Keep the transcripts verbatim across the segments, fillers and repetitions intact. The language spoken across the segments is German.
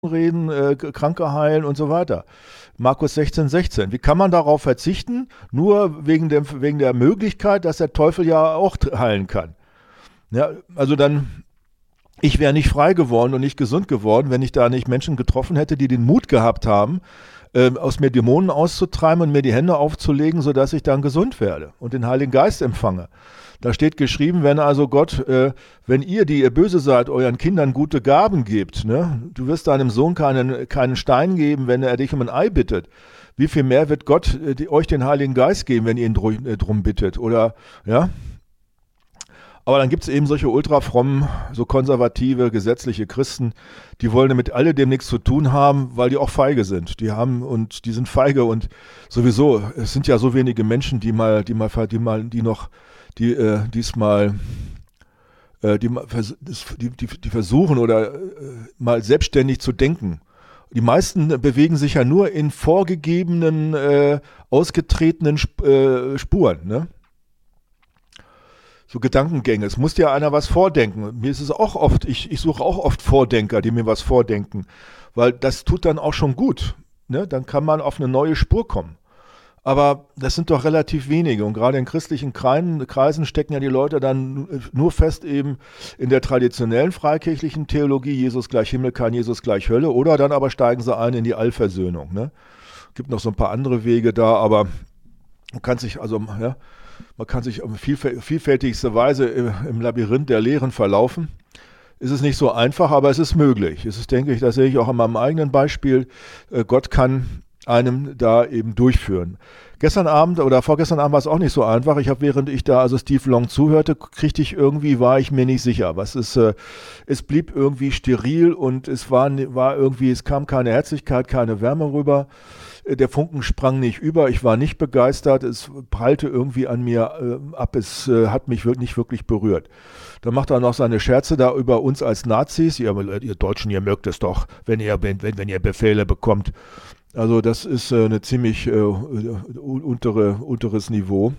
reden, äh, Kranke heilen und so weiter. Markus sechzehn, sechzehn. Wie kann man darauf verzichten? Nur wegen der, wegen der Möglichkeit, dass der Teufel ja auch heilen kann. Ja, also dann, ich wäre nicht frei geworden und nicht gesund geworden, wenn ich da nicht Menschen getroffen hätte, die den Mut gehabt haben, äh, aus mir Dämonen auszutreiben und mir die Hände aufzulegen, sodass ich dann gesund werde und den Heiligen Geist empfange. Da steht geschrieben, wenn also Gott, äh, wenn ihr, die ihr böse seid, euren Kindern gute Gaben gebt, ne? Du wirst deinem Sohn keinen, keinen Stein geben, wenn er dich um ein Ei bittet. Wie viel mehr wird Gott äh, die, euch den Heiligen Geist geben, wenn ihr ihn dr- äh, drum bittet? Oder, ja? Aber dann gibt es eben solche ultrafrommen, so konservative, gesetzliche Christen, die wollen damit alledem nichts zu tun haben, weil die auch feige sind. Die haben und die sind feige und sowieso, es sind ja so wenige Menschen, die mal, die mal, die mal, die noch, die äh, diesmal, äh, die, die, die, die versuchen oder äh, mal selbstständig zu denken. Die meisten bewegen sich ja nur in vorgegebenen, äh, ausgetretenen Sp- äh, Spuren, ne? So Gedankengänge. Es muss dir einer was vordenken. Mir ist es auch oft, ich, ich suche auch oft Vordenker, die mir was vordenken, weil das tut dann auch schon gut. Ne? Dann kann man auf eine neue Spur kommen. Aber das sind doch relativ wenige und gerade in christlichen Kreisen stecken ja die Leute dann nur fest eben in der traditionellen freikirchlichen Theologie, Jesus gleich Himmel, kein Jesus gleich Hölle, oder dann aber steigen sie ein in die Allversöhnung. Ne? Gibt noch so ein paar andere Wege da, aber man kann sich also, ja, man kann sich auf vielfäl- vielfältigste Weise im Labyrinth der Lehren verlaufen. Es ist nicht so einfach, aber es ist möglich. Es ist, denke ich, das sehe ich auch an meinem eigenen Beispiel. Gott kann einem da eben durchführen. Gestern Abend oder vorgestern Abend war es auch nicht so einfach. Ich habe, während ich da also Steve Long zuhörte, kriegte ich irgendwie, war ich mir nicht sicher. Was ist, äh, es blieb irgendwie steril und es war, war irgendwie, es kam keine Herzlichkeit, keine Wärme rüber. Der Funken sprang nicht über, ich war nicht begeistert, es prallte irgendwie an mir äh, ab, es äh, hat mich wirklich nicht wirklich berührt. Dann macht er noch seine Scherze da über uns als Nazis. Ihr, ihr Deutschen, ihr mögt es doch, wenn ihr, wenn, wenn ihr Befehle bekommt. Also das ist äh, eine ziemlich äh, untere, unteres Niveau.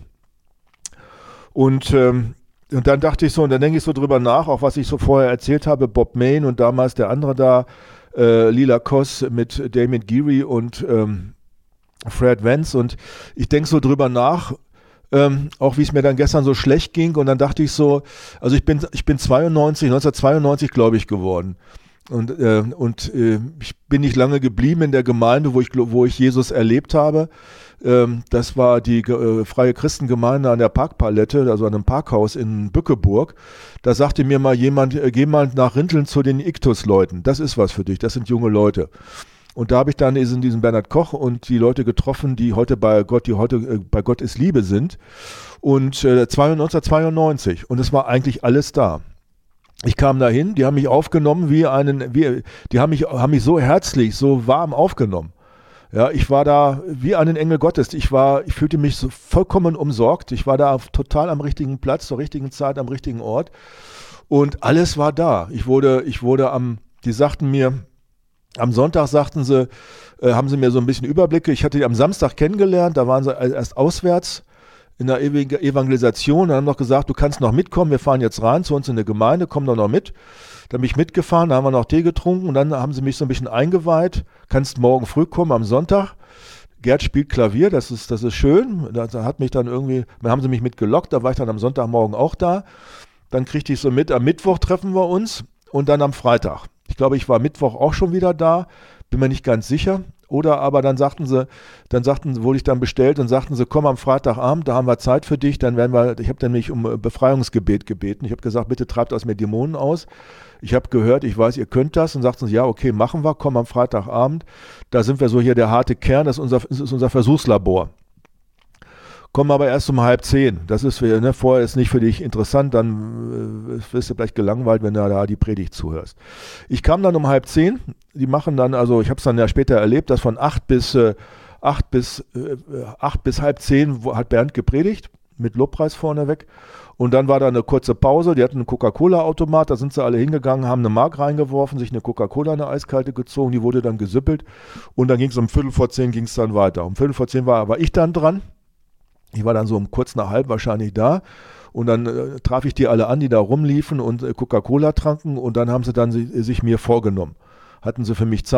Und, ähm, und dann dachte ich so, und dann denke ich so drüber nach, auch was ich so vorher erzählt habe, Bob Mayne und damals der andere da, äh, Lila Koss mit Damon Geary und ähm, Fred Vance. Und ich denke so drüber nach, ähm, auch wie es mir dann gestern so schlecht ging. Und dann dachte ich so, also ich bin, ich bin zweiundneunzig, neunzehnhundertzweiundneunzig glaube ich geworden. Und, äh, und äh, ich bin nicht lange geblieben in der Gemeinde, wo ich, wo ich Jesus erlebt habe. Ähm, das war die äh, Freie Christengemeinde an der Parkpalette, also an einem Parkhaus in Bückeburg. Da sagte mir mal jemand, äh, geh mal nach Rinteln zu den Iktus-Leuten. Das ist was für dich, das sind junge Leute. Und da habe ich dann in diesem Bernhard Koch und die Leute getroffen, die heute bei Gott, die heute äh, bei Gott ist Liebe sind. Und äh, neunzehnhundertzweiundneunzig. Und es war eigentlich alles da. Ich kam dahin, die haben mich aufgenommen wie einen, wie, die haben mich, haben mich so herzlich, so warm aufgenommen. Ja, ich war da wie einen Engel Gottes. Ich war, ich fühlte mich so vollkommen umsorgt. Ich war da total am richtigen Platz, zur richtigen Zeit, am richtigen Ort. Und alles war da. Ich wurde, ich wurde am, die sagten mir, am Sonntag sagten sie, äh, haben sie mir so ein bisschen Überblicke. Ich hatte die am Samstag kennengelernt, da waren sie erst auswärts in der Evangelisation, dann haben noch gesagt, du kannst noch mitkommen, wir fahren jetzt rein zu uns in der Gemeinde, komm doch noch mit. Dann bin ich mitgefahren, da haben wir noch Tee getrunken und dann haben sie mich so ein bisschen eingeweiht, kannst morgen früh kommen am Sonntag. Gerd spielt Klavier, das ist, das ist schön, da hat mich dann irgendwie, dann haben sie mich mitgelockt, da war ich dann am Sonntagmorgen auch da. Dann kriegte ich so mit, am Mittwoch treffen wir uns und dann am Freitag. Ich glaube, ich war Mittwoch auch schon wieder da, bin mir nicht ganz sicher. Oder aber dann sagten sie, dann sagten, wurde ich dann bestellt und sagten sie, komm am Freitagabend, da haben wir Zeit für dich, dann werden wir, ich habe dann mich um Befreiungsgebet gebeten. Ich habe gesagt, bitte treibt aus mir Dämonen aus. Ich habe gehört, ich weiß, ihr könnt das. Und sagten sie, ja, okay, machen wir, komm am Freitagabend. Da sind wir so hier der harte Kern, das ist unser, das ist unser Versuchslabor. Kommen aber erst um halb zehn. Das ist für, ne, vorher ist nicht für dich interessant, dann äh, wirst du vielleicht gelangweilt, wenn du da die Predigt zuhörst. Ich kam dann um halb zehn. Die machen dann, also ich habe es dann ja später erlebt, dass von acht bis äh, acht bis äh, acht bis halb zehn hat Bernd gepredigt mit Lobpreis vorneweg. Und dann war da eine kurze Pause. Die hatten einen Coca-Cola-Automat, da sind sie alle hingegangen, haben eine Mark reingeworfen, sich eine Coca-Cola, eine eiskalte gezogen, die wurde dann gesüppelt. Und dann ging es um Viertel vor zehn ging es dann weiter. Um Viertel vor zehn war, war ich dann dran. Ich war dann so um kurz nach halb wahrscheinlich da und dann äh, traf ich die alle an, die da rumliefen und äh, Coca-Cola tranken und dann haben sie dann si- sich mir vorgenommen. Hatten sie für mich Zeit.